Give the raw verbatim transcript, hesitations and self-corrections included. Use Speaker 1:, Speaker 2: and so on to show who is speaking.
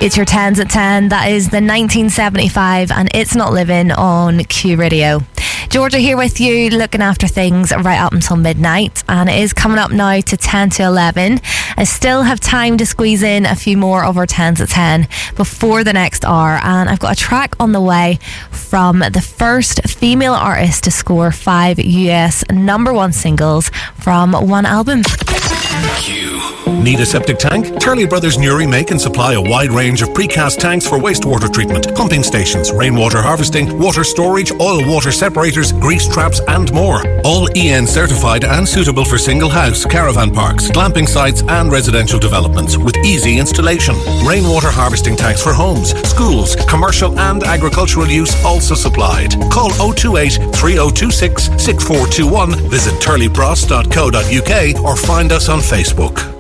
Speaker 1: It's your tens at ten. That is the nineteen seventy-five and It's Not Living on Q Radio. Georgia here with you, looking after things right up until midnight, and it is coming up now to ten to eleven. I still have time to squeeze in a few more of our tens at ten before the next hour, and I've got a track on the way from the first female artist to score five U S number one singles from one album.
Speaker 2: Q. Need a septic tank? Turley Brothers Newry make and supply a wide range of precast tanks for wastewater treatment, pumping stations, rainwater harvesting, water storage, oil water separators, grease traps and more. All E N certified and suitable for single house, caravan parks, glamping sites and residential developments with easy installation. Rainwater harvesting tanks for homes, schools, commercial and agricultural use also supplied. Call oh two eight, three oh two six, six four two one, visit turleybros dot co dot uk or find us on Facebook.